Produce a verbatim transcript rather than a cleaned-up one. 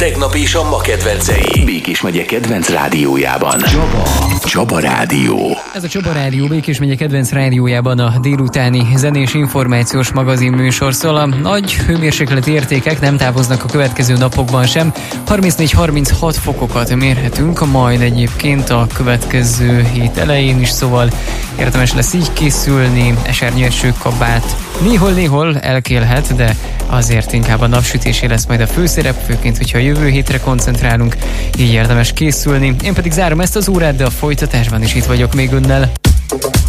tegnap és a ma kedvencei. Békés megye kedvenc rádiójában. Csaba. Csaba Rádió. Ez a Csaba Rádió Békés megye kedvenc rádiójában a délutáni zenés információs magazin műsor szól. A nagy hőmérsékleti értékek nem távoznak a következő napokban sem. harmincnégy-harminchat fokokat mérhetünk, majd egyébként a következő hét elején is, szóval érdemes lesz így készülni. Esernyőeső kabát néhol-néhol elkélhet, de azért inkább a napsütésé lesz majd a főszerep, főként, hogyha a jövő hétre koncentrálunk, így érdemes készülni. Én pedig zárom ezt az órát, de a folytatásban is itt vagyok még önnel.